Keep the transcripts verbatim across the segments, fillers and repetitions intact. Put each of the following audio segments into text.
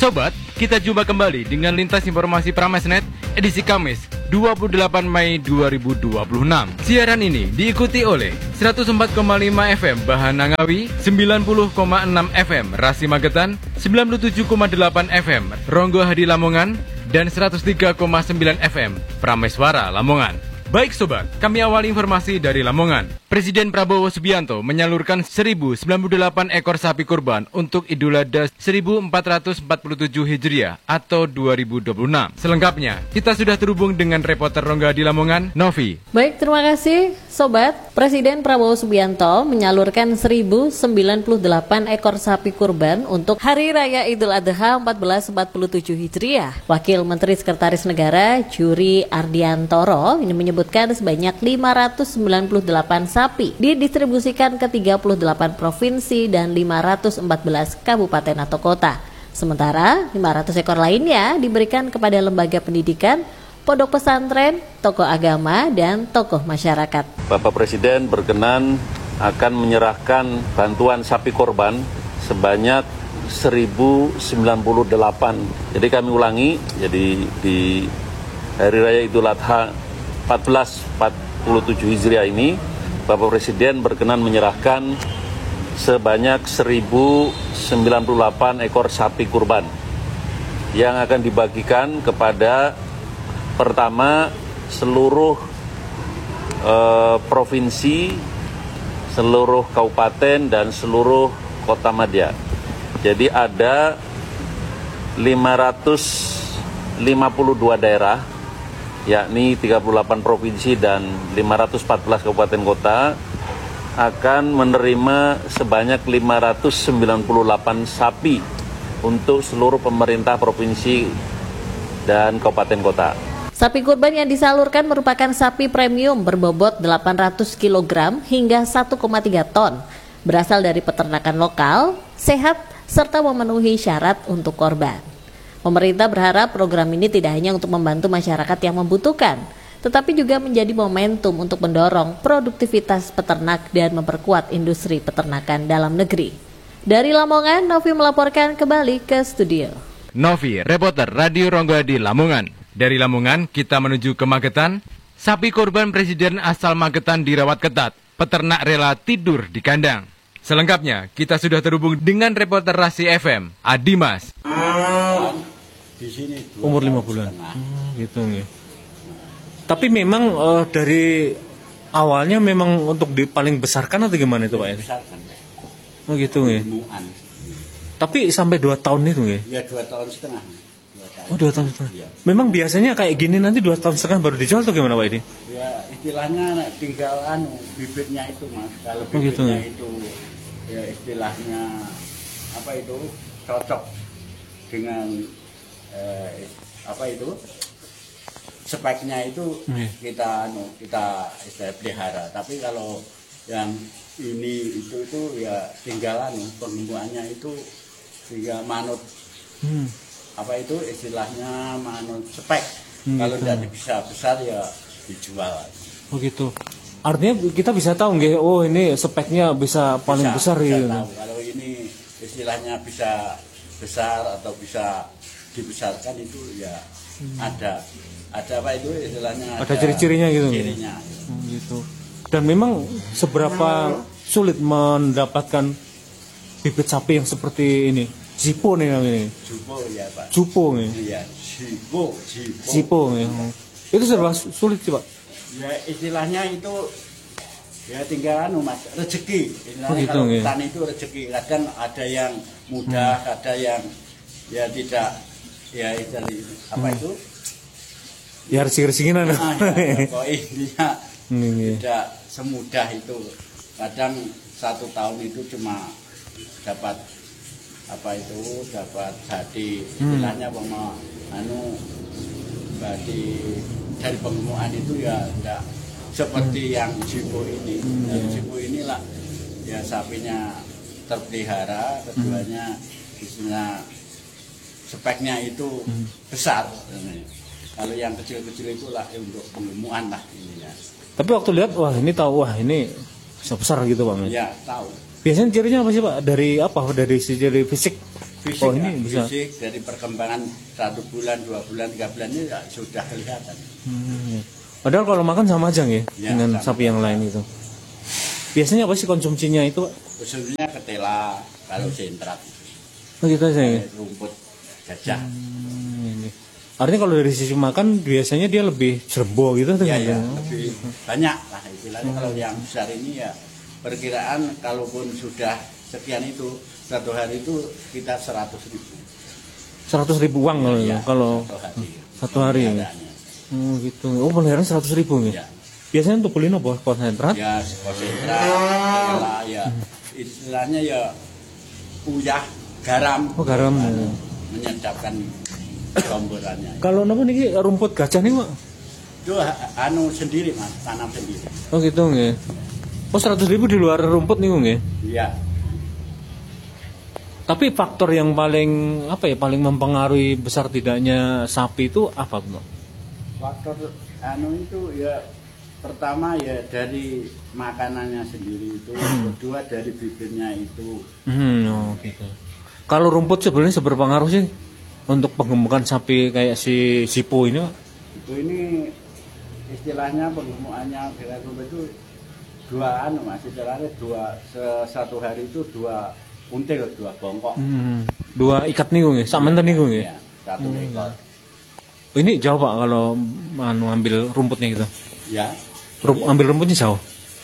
Sobat, kita jumpa kembali dengan Lintas Informasi Pramesnet edisi Kamis dua puluh delapan Mei dua ribu dua puluh enam. Siaran ini diikuti oleh seratus empat koma lima F M Bahana Ngawi, sembilan puluh koma enam F M Rasi Magetan, sembilan puluh tujuh koma delapan F M Ronggo Hadi Lamongan, dan seratus tiga koma sembilan F M Prameswara Lamongan. Baik sobat, kami awali informasi dari Lamongan. Presiden Prabowo Subianto menyalurkan seribu sembilan puluh delapan ekor sapi kurban untuk Idul Adha seribu empat ratus empat puluh tujuh Hijriah atau dua ribu dua puluh enam. Selengkapnya, kita sudah terhubung dengan reporter Rongga di Lamongan, Novi. Baik, terima kasih sobat. Presiden Prabowo Subianto menyalurkan seribu sembilan puluh delapan ekor sapi kurban untuk Hari Raya Idul Adha seribu empat ratus empat puluh tujuh Hijriah. Wakil Menteri Sekretaris Negara Juri Ardiantoro ini menyebutkan sebanyak lima ratus sembilan puluh delapan sapi didistribusikan ke tiga puluh delapan provinsi dan lima ratus empat belas kabupaten atau kota. Sementara lima ratus ekor lainnya diberikan kepada lembaga pendidikan, pondok pesantren, tokoh agama, dan tokoh masyarakat. Bapak Presiden berkenan akan menyerahkan bantuan sapi korban sebanyak seribu sembilan puluh delapan. Jadi kami ulangi, jadi di Hari Raya Idul Adha seribu empat ratus empat puluh tujuh Hijriah ini, Bapak Presiden berkenan menyerahkan sebanyak seribu sembilan puluh delapan ekor sapi kurban yang akan dibagikan kepada pertama seluruh eh, provinsi, seluruh kabupaten, dan seluruh kota madya. Jadi ada lima ratus lima puluh dua daerah, yakni tiga puluh delapan provinsi dan lima ratus empat belas kabupaten kota akan menerima sebanyak lima ratus sembilan puluh delapan sapi untuk seluruh pemerintah provinsi dan kabupaten kota. Sapi kurban yang disalurkan merupakan sapi premium berbobot delapan ratus kilogram hingga satu koma tiga ton, berasal dari peternakan lokal, sehat, serta memenuhi syarat untuk korban. Pemerintah berharap program ini tidak hanya untuk membantu masyarakat yang membutuhkan, tetapi juga menjadi momentum untuk mendorong produktivitas peternak dan memperkuat industri peternakan dalam negeri. Dari Lamongan, Novi melaporkan kembali ke studio. Novi, reporter Radio Rongga di Lamongan. Dari Lamongan, kita menuju ke Magetan. Sapi korban Presiden asal Magetan dirawat ketat. Peternak rela tidur di kandang. Selengkapnya, kita sudah terhubung dengan reporter Rasi F M, Adimas. Di sini umur lima bulan. Hmm, gitu nih. Tapi memang uh, dari awalnya memang untuk di paling besarkan atau gimana itu Pak? Besarkan. Oh gitu nih. Tapi sampai dua tahun itu nih. Ya dua tahun setengah. Dua tahun. Oh dua tahun setengah. Ya. Memang biasanya kayak gini nanti dua tahun setengah baru dijual atau gimana Pak ini? Ya istilahnya tinggal anu bibitnya itu Mas. Kalau Oh, gitu, bibitnya ya? itu ya istilahnya apa itu cocok dengan eh, apa itu speknya itu Hmm. kita anu kita istilah pelihara. Tapi kalau yang ini itu itu ya tinggalan pengembuannya itu tinggal manut Hmm. apa itu istilahnya manut spek. Hmm, Kalau gitu. tidak bisa besar ya dijual. Oh gitu. Artinya kita bisa tahu nggih, oh ini speknya bisa paling Bisa- besar bisa gitu. tahu. Kalau ini istilahnya bisa besar atau bisa dibesarkan itu ya Hmm. ada ada apa itu istilahnya Ada ciri-cirinya gitu. cirinya. Hmm, gitu. Dan memang seberapa sulit mendapatkan bibit sapi yang seperti ini? Zipo nih yang ini. Jupo ya Pak. Jupo nih. Iya, jipo, jipo. Zipo nih. Itu serba sulit sih Pak. Ya istilahnya itu ya tinggal anu Mas, rezeki. Istilahnya Oh, gitu, kalau ya. hutan itu rezeki. Kadang ada yang mudah, Hmm. ada yang ya tidak ya itu apa Hmm. itu? Ya resik-resikin Ah, ada. ya, pokoknya intinya Ini. tidak semudah itu. Kadang satu tahun itu cuma dapat apa itu dapat jadi istilahnya mau anu jadi dari pengemuan itu ya tidak seperti yang jipo ini. Hmm, Yang iya. jipo inilah ya sapinya terpelihara, keduanya istilahnya speknya itu Hmm. besar. Kalau yang kecil-kecil itulah untuk pengemuan lah ininya. Tapi waktu lihat wah ini tahu wah ini besar besar gitu Pak. Ya tahu. Biasanya cirinya apa sih Pak? Dari apa? Dari si ciri fisik fisik, Oh, ini ya, bisa. fisik dari perkembangan satu bulan, dua bulan, tiga bulan ini ya, sudah kelihatan. Hmm, ya. Padahal kalau makan sama aja ya, Ya, dengan sama. sapi yang lain itu. Biasanya apa sih konsumsinya itu, Pak? Khususnya ketela, kalau sentrat, Oh gitu aja ya. eh, rumput gajah. Hmm, ini. Artinya kalau dari sisi makan biasanya dia lebih serbo gitu tuh Ya, kan? ya, lebih banyak lah istilahnya. Kalau yang besar ini ya perkiraan kalaupun sudah sekian itu satu hari itu sekitar seratus ribu. Seratus ribu uang kalau Ya, kalau satu hari. satu hari. Pemeliharannya. Oh gitu. Oh pemeliharaan seratus ribu ya? Ya, Biasanya untuk beli apa? Konsentrat? ya konsentrat, ketela, ya istilahnya ya uyah, garam. Oh garam. Anu, Ya. menyedapkan komborannya. Kalau apa nih rumput gajah nih Pak? Itu ha- anu sendiri mas, tanam sendiri. Oh gitu nggih. Oh seratus ribu di luar rumput nih nggih. Iya. Tapi faktor yang paling apa ya paling mempengaruhi besar tidaknya sapi itu apa Pak? Faktor anu itu ya pertama ya dari makanannya sendiri itu, kedua dari bibirnya itu. Hmm, oh gitu. Kalau rumput sebenarnya seberpengaruh sih untuk penggemukan sapi kayak si Sipo ini Pak? Itu ini istilahnya penggemukannya dengan rumput itu dua anu mas, istilahnya dua se- satu hari itu dua until, dua bongkok. Hmm, dua ikat nih nggih, sak menten nih nggih. Ya, satu ekor. Oh, ini jauh Pak kalau anu ambil rumputnya gitu. Ya, Rum, ambil rumputnya jauh.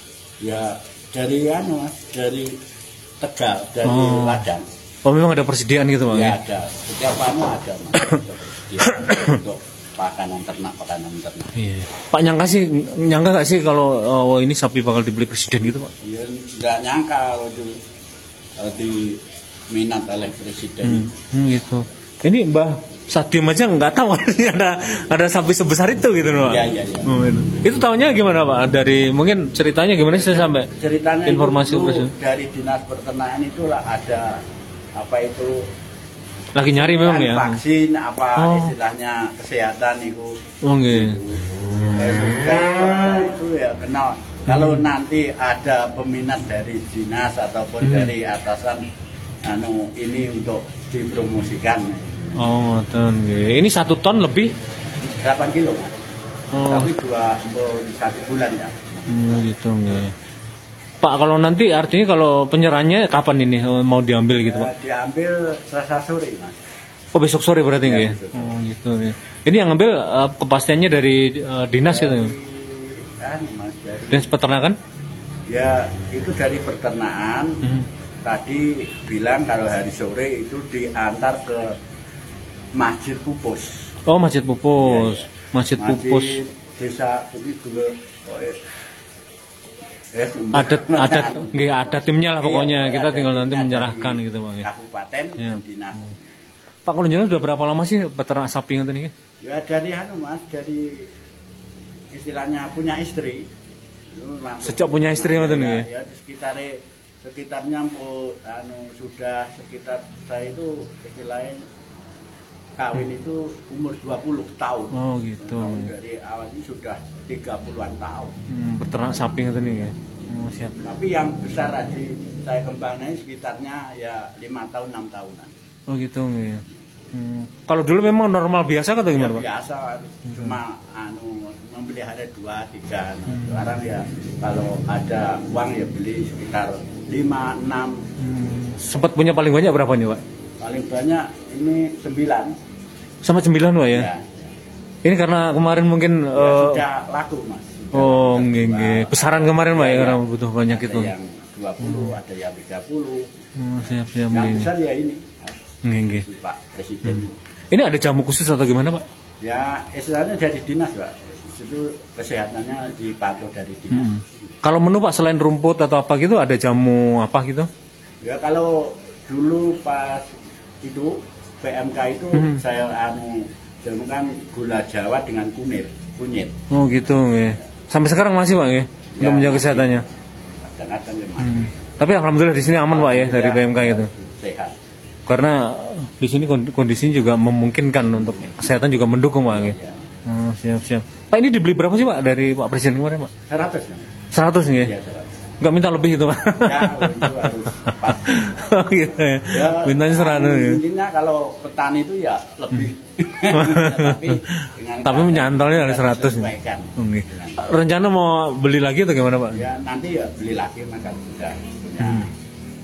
ya dari anu mas, dari Tegal, dari Oh. ladang. Oh memang ada persediaan gitu Pak? Ya Ya? ada, setiap anu ada mas, untuk persediaan untuk pakanan ternak, pakanan ternak. Iya. Pak nyangka sih, nyangka nggak sih kalau oh, ini sapi bakal dibeli presiden gitu Pak? Ya nggak nyangka kalau itu kalau diminat oleh presiden. Hmm, gitu. Ini Mbah Sadim aja nggak tahu ada ada sapi sebesar itu gitu loh Pak. Iya, iya, iya. Oh, itu. Itu tahunya gimana Pak? Dari mungkin ceritanya gimana sih sampai Ceritanya informasi itu itu dulu dari dinas peternakan itulah ada apa itu lagi nyari memang kan ya. vaksin apa Oh. istilahnya kesehatan itu. Oh nggih. Eh, sudah, itu ya kenal. Kalau nanti ada peminat dari dinas ataupun Hmm. dari atasan, anu ini untuk dipromosikan. Oh, ngoten nggih. Ini satu ton lebih. delapan kilo mas. Oh. Tapi dua untuk satu bulan ya. Hmm, gitu nggih. Pak kalau nanti artinya kalau penyerahannya kapan ini mau diambil gitu Pak? Eh, diambil Selasa sore mas. Oh besok sore berarti Ya, nggih. besok sore. Oh gitu nggih. Ini yang ngambil eh, kepastiannya dari eh, dinas gitu. Dari, anu, mas, dari, Dinas peternakan? ya itu dari peternakan. Hmm. Tadi bilang kalau hari sore itu diantar ke Masjid Pupus. Oh Masjid Pupus. Iya, iya. Masjid Pupus. Desa ini dulu. Oh, eh. Eh, Ada ada nggih ada timnya lah pokoknya. Iya, Kita ada tinggal nanti timnya menyerahkan dari gitu Pak. Ya. Kabupaten Iya. dinas. Pak kalau jalan udah berapa lama sih peternak sapi ngoten iki? Ya dari anu mas, dari istilahnya punya istri. Itu langsung- Sejak punya istri ngoten ya, nggih? ya di sekitar sekitarnya po, anu sudah sekitar saya itu istilahnya kawin itu umur dua puluh tahun. Oh gitu. Nah, dari awal ini sudah tiga puluhan tahun. Hmm, peternak sapi ngoten iki. Oh siap. Tapi yang besar aja saya kembangnya sekitarnya ya lima tahun enam tahunan. Oh gitu nggih. Hmm. Kalau dulu memang normal biasa atau Ya, gimana Pak? biasa cuma anu memelihara dua tiga. Nah, sekarang ya kalau ada uang ya beli sekitar lima enam. Hmm. Sempat punya paling banyak berapa nih Pak? Paling banyak ini sembilan. Sama sembilan Pak ya? Ya, Ini karena kemarin mungkin ya, eh, sudah laku mas. Sudah oh ada nggih dua. nggih. Besaran kemarin Pak ya Ya, karena ya. butuh banyak Ada itu. yang dua puluh, ada yang tiga puluh. Oh, siap siap Yang nggih. besar ya ini. Nggih nggih. Pak Presiden. Ini ada jamu khusus atau gimana Pak? Ya istilahnya dari dinas Pak. Itu kesehatannya dipantau dari dinas. Hmm. Kalau menu Pak selain rumput atau apa gitu ada jamu apa gitu? Ya kalau dulu pas itu P M K itu Hmm. saya anu jamukan gula Jawa dengan kunir, kunyit. Oh gitu nggih. Sampai sekarang masih Pak nggih untuk Ya, menjaga masih. kesehatannya. Kadang-kadang ya, Mas. Hmm. Tapi alhamdulillah di sini aman Pak ya dari Ya, P M K gitu. Sehat. Karena di sini kond- kondisinya juga memungkinkan untuk kesehatan juga mendukung Pak nggih. Ya. Oh, siap siap. Pak ini dibeli berapa sih Pak dari Pak Presiden kemarin Pak? Seratus ya. seratus nggih. Ya seratus. Nggak minta lebih itu Pak? Ya, itu harus pasti. Oh gitu ya. Ya, Mintanya seratus ya. intinya kalau petani itu ya lebih. tapi dengan Tapi menyantolnya dari seratus. disesuaikan. Rencana mau beli lagi atau gimana Pak? Ya nanti ya beli lagi makan sudah punya